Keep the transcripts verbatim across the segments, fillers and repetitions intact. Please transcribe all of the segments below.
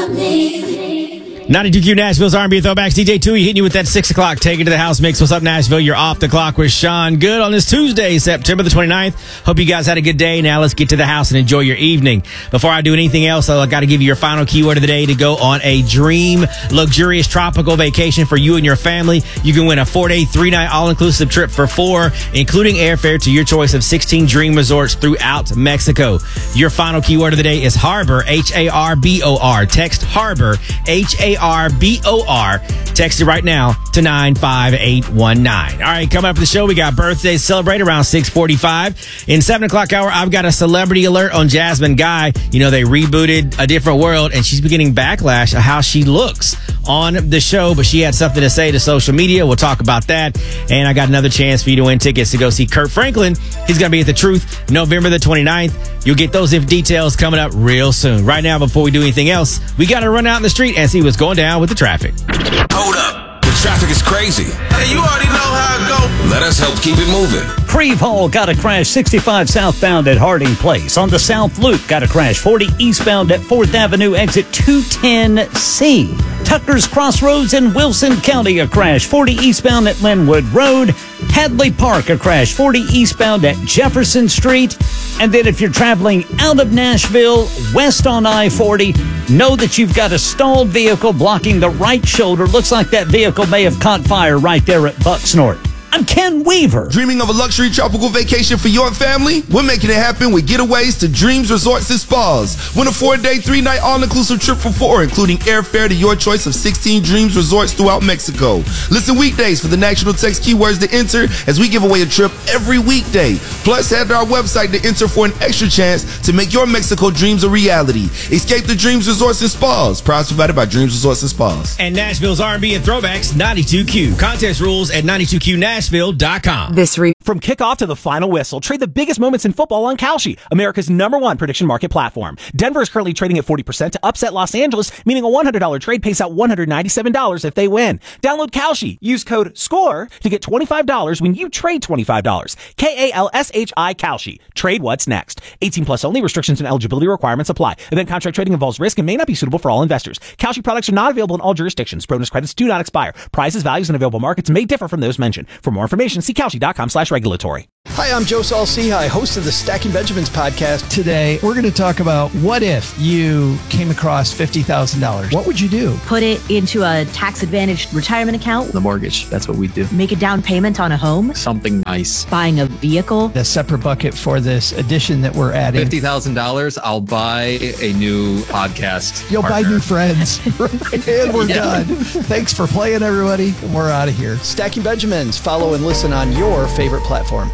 ninety-two Q Nashville's R and B Throwbacks. D J Tui hitting you with that six o'clock. Take it to the house mix. What's up, Nashville? You're off the clock with Sean Good on this Tuesday, September the twenty-ninth. Hope you guys had a good day. Now let's get to the house and enjoy your evening. Before I do anything else, I got to give you your final keyword of the day to go on a dream, luxurious, tropical vacation for you and your family. You can win a four-day, three-night, all-inclusive trip for four, including airfare to your choice of sixteen dream resorts throughout Mexico. Your final keyword of the day is harbor, H A R B O R. Text harbor, H A R B O R. Text it right now to nine five eight one nine. All right, coming up to the show, we got birthdays celebrate around six forty-five. In seven o'clock hour, I've got a celebrity alert on Jasmine Guy. You know, they rebooted A Different World, and she's been getting backlash of how she looks on the show, but she had something to say to social media. We'll talk about that. And I got another chance for you to win tickets to go see Kurt Franklin. He's going to be at The Truth November the twenty-ninth. You'll get those if details coming up real soon. Right now, before we do anything else, we got to run out in the street and see what's going down with the traffic. Hold up. The traffic is crazy. Hey, you already know how it go. Let us help keep it moving. Creve Hall got a crash sixty-five southbound at Harding Place. On the South Loop, got a crash forty eastbound at fourth Avenue, exit two ten C. Tucker's Crossroads in Wilson County, a crash forty eastbound at Linwood Road. Hadley Park, a crash forty eastbound at Jefferson Street. And then if you're traveling out of Nashville, west on I forty, know that you've got a stalled vehicle blocking the right shoulder. Looks like that vehicle may have caught fire right there at Bucksnort. I'm Ken Weaver. Dreaming of a luxury tropical vacation for your family? We're making it happen with getaways to Dreams Resorts and Spas. Win a four-day, three-night, all-inclusive trip for four, including airfare to your choice of sixteen Dreams Resorts throughout Mexico. Listen weekdays for the national text keywords to enter as we give away a trip every weekday. Plus, head to our website to enter for an extra chance to make your Mexico dreams a reality. Escape the Dreams Resorts and Spas. Prize provided by Dreams Resorts and Spas. And Nashville's R and B and Throwbacks, ninety-two Q. Contest rules at ninety-two Q Nashville dot com. This re- From kickoff to the final whistle, trade the biggest moments in football on Kalshi, America's number one prediction market platform. Denver is currently trading at forty percent to upset Los Angeles, meaning a one hundred dollars trade pays out one hundred ninety-seven dollars if they win. Download Kalshi. Use code SCORE to get twenty-five dollars when you trade twenty-five dollars. K A L S H I Kalshi. Trade what's next. eighteen plus only. Restrictions and eligibility requirements apply. Event contract trading involves risk and may not be suitable for all investors. Kalshi products are not available in all jurisdictions. Bonus credits do not expire. Prices, values, and available markets may differ from those mentioned. For more information, see Kalshi dot com slash regulatory. Hi, I'm Joe Saul-Sehy, host of the Stacking Benjamins podcast. Today, we're going to talk about what if you came across fifty thousand dollars. What would you do? Put it into a tax-advantaged retirement account. The mortgage, that's what we do. Make a down payment on a home. Something nice. Buying a vehicle. A separate bucket for this addition that we're adding. fifty thousand dollars, I'll buy a new podcast You'll partner. buy new friends. And we're Yeah. done. Thanks for playing, everybody. We're out of here. Stacking Benjamins. Follow and listen on your favorite platform.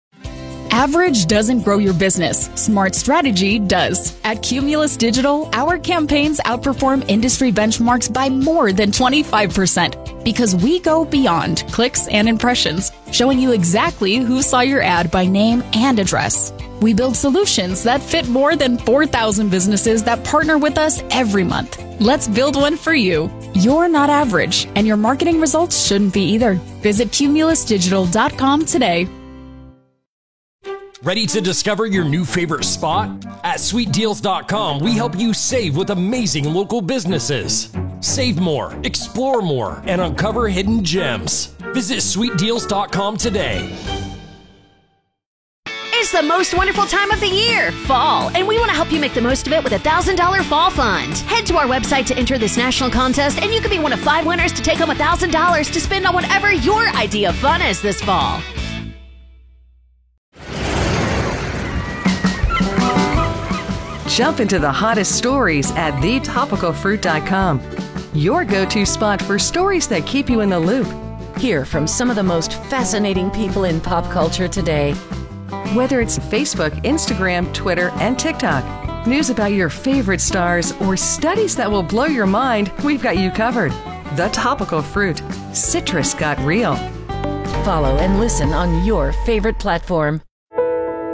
Average doesn't grow your business. Smart strategy does. At Cumulus Digital, our campaigns outperform industry benchmarks by more than twenty-five percent because we go beyond clicks and impressions, showing you exactly who saw your ad by name and address. We build solutions that fit more than four thousand businesses that partner with us every month. Let's build one for you. You're not average, and your marketing results shouldn't be either. Visit cumulus digital dot com today. Ready to discover your new favorite spot? At sweet deals dot com, we help you save with amazing local businesses. Save more, explore more, and uncover hidden gems. Visit sweet deals dot com today. It's the most wonderful time of the year, fall, and we want to help you make the most of it with a one thousand dollars Fall Fund. Head to our website to enter this national contest, and you could be one of five winners to take home one thousand dollars to spend on whatever your idea of fun is this fall. Jump into the hottest stories at the topical fruit dot com. Your go-to spot for stories that keep you in the loop. Hear from some of the most fascinating people in pop culture today. Whether it's Facebook, Instagram, Twitter, and TikTok, news about your favorite stars, or studies that will blow your mind, we've got you covered. The Topical Fruit. Citrus got real. Follow and listen on your favorite platform.